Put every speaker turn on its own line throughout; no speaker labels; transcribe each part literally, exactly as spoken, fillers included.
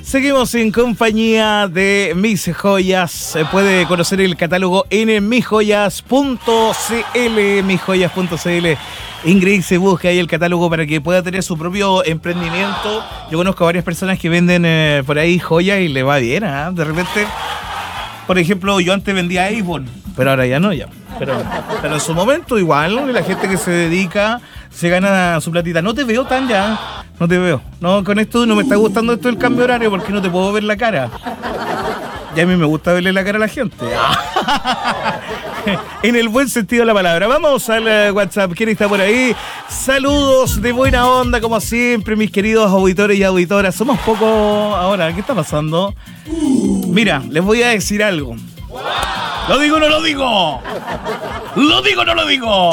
Seguimos en compañía de Mis Joyas. Puede conocer el catálogo en mis joyas punto c l, mis joyas punto c l. Ingrese, busque ahí el catálogo para que pueda tener su propio emprendimiento. Yo conozco a varias personas que venden eh, por ahí joyas y le va bien, ¿eh? De repente, por ejemplo, yo antes vendía iPhone, pero ahora ya no, ya. Pero, pero en su momento igual, la gente que se dedica se gana su platita. No te veo tan ya, no te veo. No, con esto no me está gustando esto del cambio horario porque no te puedo ver la cara. Y a mí me gusta verle la cara a la gente. En el buen sentido de la palabra. Vamos al uh, WhatsApp. ¿Quién está por ahí? Saludos de buena onda, como siempre, mis queridos auditores y auditoras. Somos pocos ahora. ¿Qué está pasando? Mira, les voy a decir algo. ¿Lo digo o no lo digo? ¿Lo digo o no lo digo?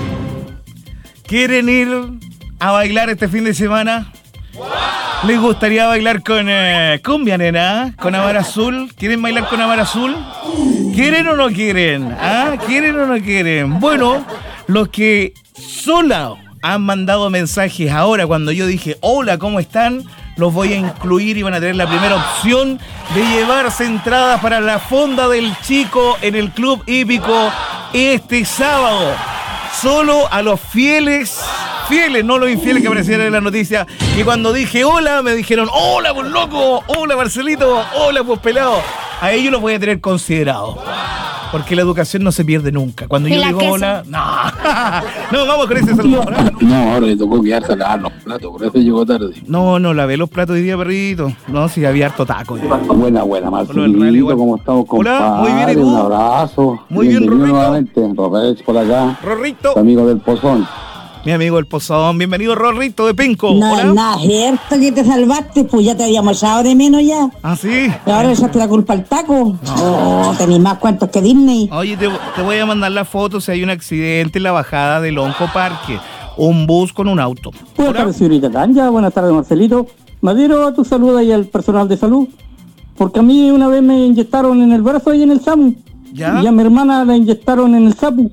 ¿Quieren ir a bailar este fin de semana? ¿Les gustaría bailar con eh, cumbia, nena? ¿Con Amar Azul? ¿Quieren bailar con Amar Azul? ¿Quieren o no quieren? ¿Ah? ¿Quieren o no quieren? Bueno, los que solo han mandado mensajes ahora cuando yo dije hola, ¿cómo están? Los voy a incluir y van a tener la primera opción de llevarse entradas para la Fonda del Chico en el Club Hípico este sábado. Solo a los fieles, fieles, no los infieles que aparecieron en la noticia. Y cuando dije hola, me dijeron hola, pues loco, hola, Marcelito, hola, pues pelado. A ellos los voy a tener considerados. Porque la educación no se pierde nunca. Cuando yo digo hola, no. No, vamos con ese saludo.
No, ahora le tocó quedarse a lavar los platos, por eso llegó tarde.
No, no, lavé los platos hoy día, perrito. No, sí, había harto taco. Ya.
Buena, buena, Marcelito, ¿cómo estamos, compadre?
Hola, muy bien, ¿y tú?
Un abrazo.
Muy bien, Rorrito.
Nuevamente, Rorrich por acá.
Rorrito.
Tu amigo del Pozón.
Mi amigo del Pozón. Bienvenido, Rorrito de Penco.
No,
Hola.
nada, cierto que te salvaste, pues ya te habíamos echado de menos ya.
¿Ah, sí?
Y ahora le echaste la culpa al taco. No. Oh, tenés más cuentos que Disney.
Oye, te, te voy a mandar la foto si hay un accidente en la bajada del Onco Parque. Un bus con un auto.
Buenas tardes, señorita Tanja. Buenas tardes, Marcelito. Me adhiero a tu saludo y al personal de salud. Porque a mí una vez me inyectaron en el brazo y en el SAMU.
¿Ya?
Y a mi hermana la inyectaron en el SAPU.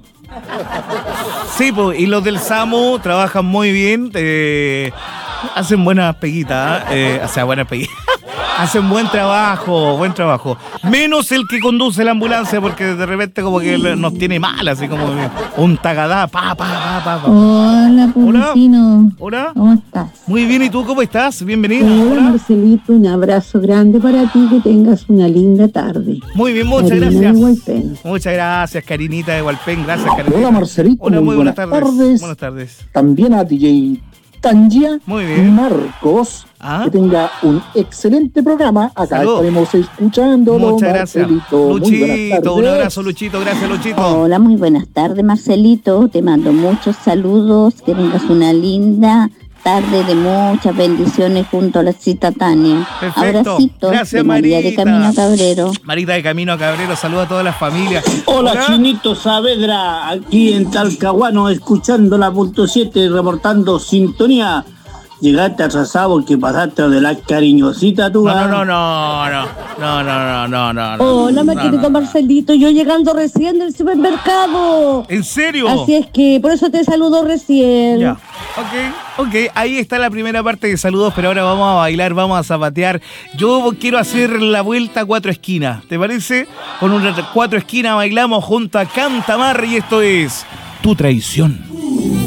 Sí, pues, y los del SAMU trabajan muy bien, eh, hacen buenas peguitas, eh, o sea, buenas peguitas, hacen buen trabajo, buen trabajo. Menos el que conduce la ambulancia, porque de repente como que nos tiene mal, así como un tagadá, pa, pa, pa, pa, pa.
Hola, Publicino.
Hola.
¿Cómo estás?
Muy bien, ¿y tú cómo estás? Bienvenida.
Hola, Hola, Marcelito, un abrazo grande para ti, que tengas una linda tarde.
Muy bien, muchas
Karina
gracias.
de Hualpén.
Muchas gracias, Karinita de Hualpén, gracias, Karinita.
Hola, Marcelito.
Hola, muy, muy buenas, buenas tardes.
tardes.
Buenas tardes.
También a D J Tanja.
Muy bien.
Marcos.
¿Ah?
Que tenga un excelente programa. Acá
Salud.
Estaremos escuchándolo.
Muchas gracias.
Marcelito.
Luchito, un abrazo, Luchito. Gracias, Luchito.
Hola, muy buenas tardes, Marcelito. Te mando muchos saludos. Que tengas una linda tarde de muchas bendiciones junto a la cita Tania.
Perfecto.
Abracito.
Gracias,
de María
Marita.
de Camino a Cabrero.
Marita de Camino a Cabrero, saluda a toda la familia.
Hola, Hola, Chinito Saavedra, aquí en Talcahuano, escuchando la punto siete, reportando sintonía. Llegaste atrasado porque pasaste de la cariñosita tú.
No, no, no, no, no, no, no, no, no, no.
Hola, mi querido Marcelito, yo llegando recién del supermercado.
¿En serio?
Así es que por eso te saludo recién.
Ya, ok, ok, ahí está la primera parte de saludos, pero ahora vamos a bailar, vamos a zapatear. Yo quiero hacer la vuelta a cuatro esquinas, ¿te parece? Con una cuatro esquinas bailamos junto a Cantamar y esto es Tu Traición.